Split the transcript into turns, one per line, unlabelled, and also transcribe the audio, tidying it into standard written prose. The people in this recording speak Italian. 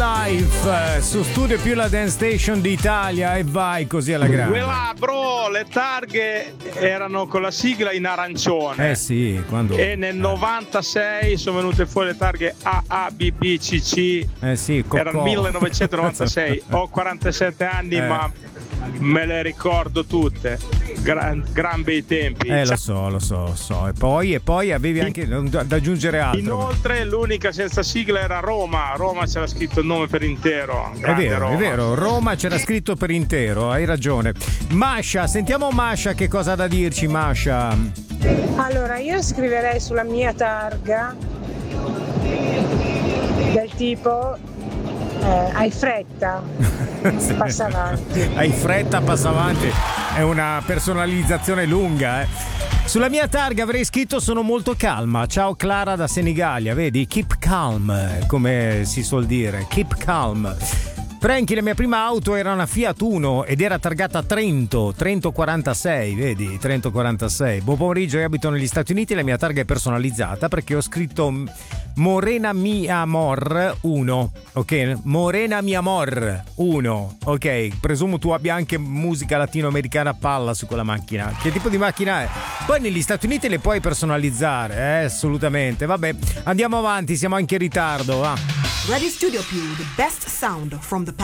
Life su Studio più la Dance Station d'Italia, e vai così alla grande.
Quella, bro, le targhe erano con la sigla in arancione.
Sì, quando...
E nel 96 sono venute fuori le targhe AABBCC.
Sì,
Era 1996. Ho 47 anni, ma me le ricordo tutte. Gran bei tempi.
Lo so. E poi avevi anche da aggiungere altro.
Inoltre l'unica senza sigla era Roma. Roma c'era scritto il nome per intero.
È vero, Roma c'era scritto per intero, hai ragione. Masha, sentiamo Masha che cosa ha da dirci, Masha.
Allora, io scriverei sulla mia targa del tipo hai fretta, passa avanti.
Hai fretta, passa avanti. È una personalizzazione lunga, Sulla mia targa avrei scritto sono molto calma. Ciao Clara da Senigallia, vedi? Keep calm, come si suol dire. Keep calm. Frankie, la mia prima auto era una Fiat Uno ed era targata Trento 46, vedi? Trento 46. Buon pomeriggio, io abito negli Stati Uniti e la mia targa è personalizzata perché ho scritto Morena Mi Amor 1, ok? Morena Mi Amor 1, ok? Presumo tu abbia anche musica latinoamericana a palla su quella macchina. Che tipo di macchina è? Poi negli Stati Uniti le puoi personalizzare, assolutamente. Vabbè, andiamo avanti, siamo anche in ritardo, va.
Radio Studio Più, the best sound from the